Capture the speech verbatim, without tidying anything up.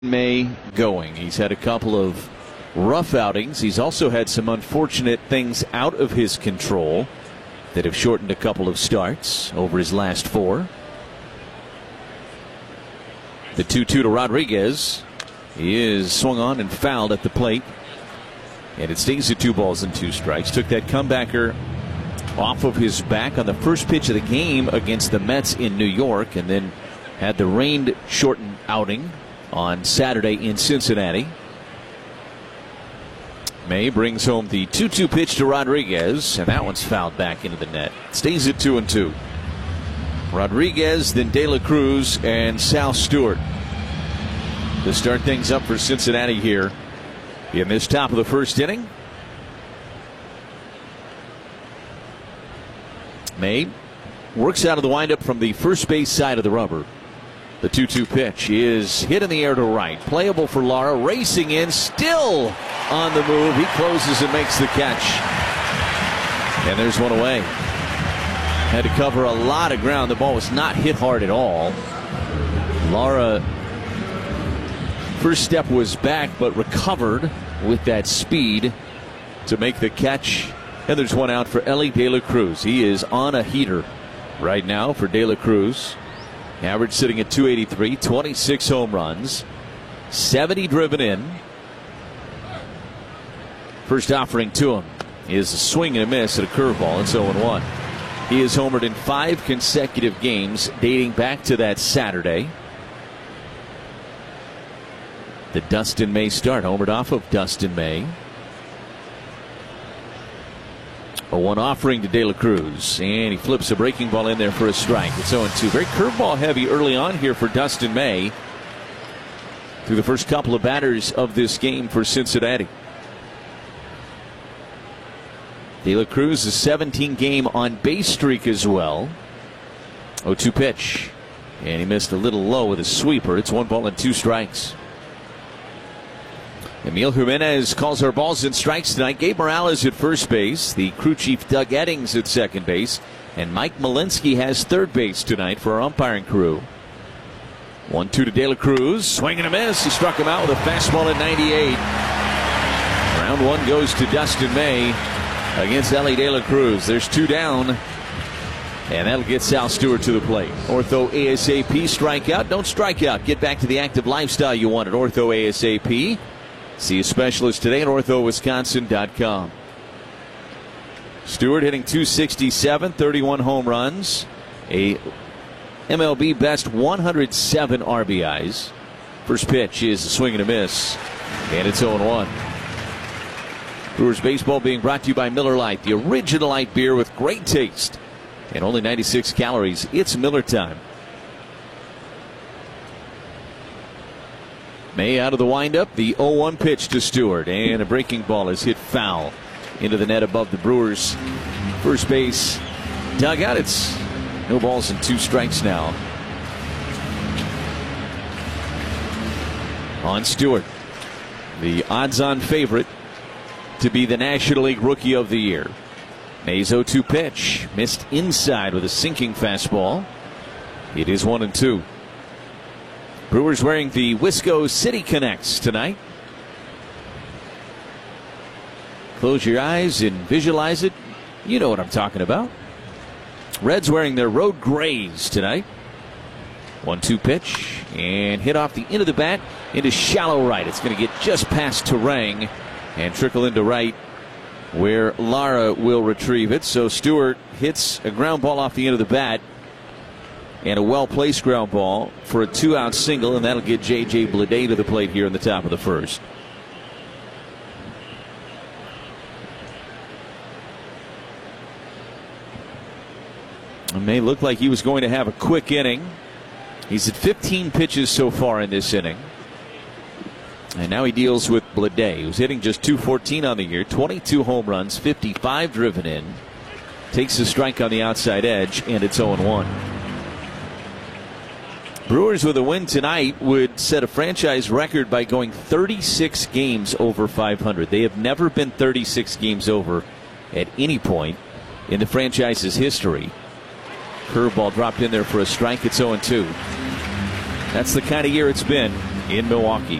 May going. He's had a couple of rough outings. He's also had some unfortunate things out of his control that have shortened a couple of starts over his last four. The two two to Rodriguez. He is swung on and fouled at the plate. And it stays at two balls and two strikes. Took that comebacker off of his back on the first pitch of the game against the Mets in New York, and then had the rain shortened outing on Saturday in Cincinnati. May brings home the two two pitch to Rodriguez, and that one's fouled back into the net. Stays at two and two. Rodriguez, then De La Cruz, and Sal Stewart to start things up for Cincinnati here in this top of the first inning. May works out of the windup from the first base side of the rubber. The two two pitch is hit in the air to right. Playable for Lara. Racing in. Still on the move. He closes and makes the catch. And there's one away. Had to cover a lot of ground. The ball was not hit hard at all. Lara, first step was back, but recovered with that speed to make the catch. And there's one out for Elly De La Cruz. He is on a heater right now for De La Cruz. Average sitting at two eighty-three, twenty-six home runs, seventy driven in. First offering to him is a swing and a miss at a curveball. It's oh and one. He has homered in five consecutive games dating back to that Saturday. The Dustin May start, homered off of Dustin May. A one offering to De La Cruz, and he flips a breaking ball in there for a strike. It's oh and two. Very curveball heavy early on here for Dustin May through the first couple of batters of this game for Cincinnati. De La Cruz, a seventeen game on base streak as well. oh two pitch, and he missed a little low with a sweeper. It's one ball and two strikes. Emil Jimenez calls our balls and strikes tonight. Gabe Morales at first base. The crew chief Doug Eddings at second base. And Mike Malinsky has third base tonight for our umpiring crew. one two to De La Cruz. Swing and a miss. He struck him out with a fastball at ninety-eight. Round one goes to Dustin May against Elly De La Cruz. There's two down. And that'll get Sal Stewart to the plate. Ortho ASAP strikeout. Don't strike out. Get back to the active lifestyle you want at Ortho ASAP. See a specialist today at ortho wisconsin dot com. Stewart hitting two sixty-seven, thirty-one home runs, a M L B best one hundred seven R B Is. First pitch is a swing and a miss, and it's oh and one. Brewers baseball being brought to you by Miller Lite, the original light beer with great taste and only ninety-six calories. It's Miller time. May out of the windup. The oh one pitch to Stewart, and a breaking ball is hit foul into the net above the Brewers' first base dugout. It's no balls and two strikes now on Stewart, the odds-on favorite to be the National League Rookie of the Year. May's oh two pitch missed inside with a sinking fastball. It is one and two. Brewers wearing the Wisco City Connects tonight. Close your eyes and visualize it. You know what I'm talking about. Reds wearing their road grays tonight. one two pitch, and hit off the end of the bat into shallow right. It's going to get just past Terang and trickle into right, where Lara will retrieve it. So Stewart hits a ground ball off the end of the bat, and a well-placed ground ball for a two-out single, and that'll get J J Bleday to the plate here in the top of the first. It may look like he was going to have a quick inning. He's at fifteen pitches so far in this inning. And now he deals with Bleday, who's hitting just two fourteen on the year, twenty-two home runs, fifty-five driven in. Takes a strike on the outside edge, and it's oh and one. Brewers with a win tonight would set a franchise record by going thirty-six games over five hundred. They have never been thirty-six games over at any point in the franchise's history. Curveball dropped in there for a strike. It's oh and two. That's the kind of year it's been in Milwaukee.